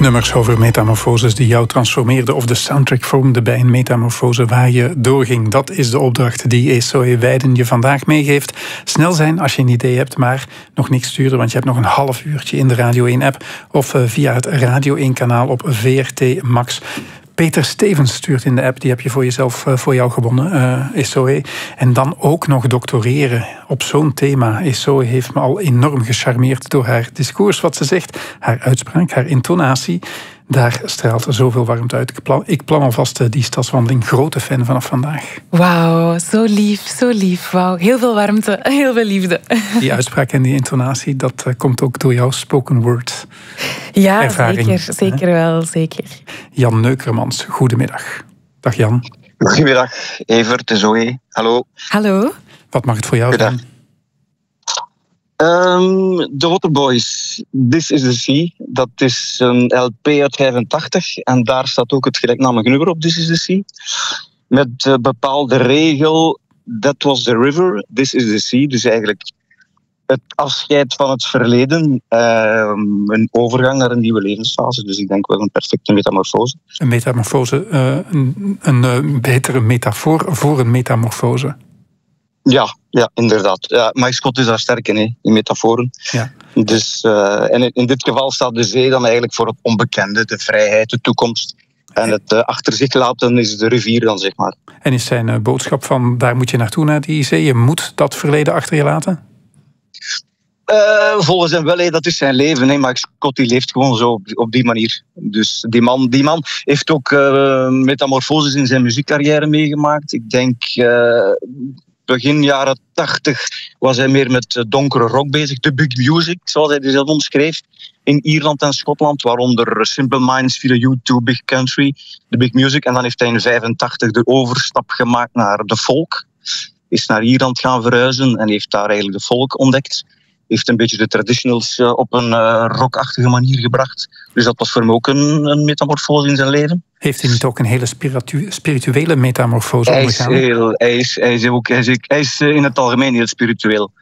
Nummers over metamorfoses die jou transformeerden of de soundtrack vormden bij een metamorfose waar je doorging. Dat is de opdracht die Esoe Weiden je vandaag meegeeft. Snel zijn als je een idee hebt, maar nog niks sturen, want je hebt nog een half uurtje in de Radio 1-app of via het Radio 1-kanaal op VRT Max. Peter Stevens stuurt in de app, die heb je voor jou gewonnen, Esoe. En dan ook nog doctoreren op zo'n thema. Esoe heeft me al enorm gecharmeerd door haar discours, wat ze zegt, haar uitspraak, haar intonatie. Daar straalt zoveel warmte uit. Ik plan alvast die stadswandeling. Grote fan vanaf vandaag. Wauw, zo lief. Wauw, heel veel warmte, heel veel liefde. Die uitspraak en die intonatie, dat komt ook door jouw spoken word ja, ervaring. Zeker wel, zeker. Jan Neukermans, goedemiddag. Dag Jan. Goedemiddag, Evert, Zoe. Hallo. Hallo. Wat mag het voor jou zijn? The Waterboys, This is the Sea. Dat is een LP uit 85 en daar staat ook het gelijknamige nummer op, This is the Sea. Met een bepaalde regel, That was the river, This is the sea. Dus eigenlijk het afscheid van het verleden, een overgang naar een nieuwe levensfase. Dus ik denk wel een perfecte metamorfose. Een metamorfose, een betere metafoor voor een metamorfose. Ja, inderdaad. Ja, Mike Scott is daar sterk in metaforen. Ja. Dus, en in dit geval staat de zee dan eigenlijk voor het onbekende, de vrijheid, de toekomst. En het achter zich laten is de rivier dan, zeg maar. En is zijn boodschap van, daar moet je naartoe, naar die zee? Je moet dat verleden achter je laten? Volgens hem wel, dat is zijn leven. Mike Scott die leeft gewoon zo op die manier. Dus die man heeft ook metamorfoses in zijn muziekcarrière meegemaakt. Ik denk... begin jaren 80 was hij meer met donkere rock bezig. De big music, zoals hij die zelf omschreef. In Ierland en Schotland, waaronder Simple Minds, via U2, Big Country, de big music. En dan heeft hij in 85 de overstap gemaakt naar de folk. Is naar Ierland gaan verhuizen en heeft daar eigenlijk de folk ontdekt. Heeft een beetje de traditionals op een rockachtige manier gebracht. Dus dat was voor hem ook een metamorfose in zijn leven. Heeft hij niet ook een hele spirituele metamorfose ondergaan? Hij is in het algemeen heel spiritueel.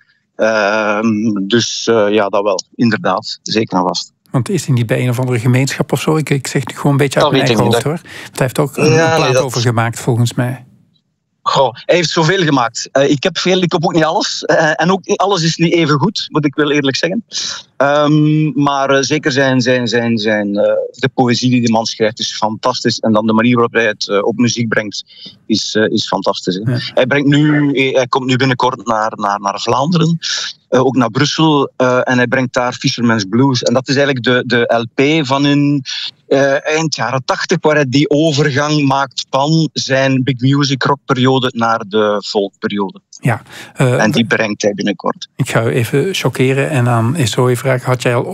Dus ja, dat wel. Inderdaad. Zeker en vast. Want is hij niet bij een of andere gemeenschap of zo? Ik zeg het gewoon een beetje uit mijn eigen hoofd, hoor. Want hij heeft ook een plaat over gemaakt, volgens mij. Goh, hij heeft zoveel gemaakt. Ik heb ook niet alles. En ook alles is niet even goed, moet ik wel eerlijk zeggen. Maar zeker de poëzie die de man schrijft is fantastisch. En dan de manier waarop hij het op muziek brengt is fantastisch. Ja. Hij komt nu binnenkort naar Vlaanderen. Ook naar Brussel. En hij brengt daar Fisherman's Blues. En dat is eigenlijk de LP van een... eind jaren 80, waar hij die overgang maakt van zijn big music rockperiode naar de folkperiode. Ja, en die brengt hij binnenkort. Ik ga u even chockeren en aan Esoe vragen, had jij al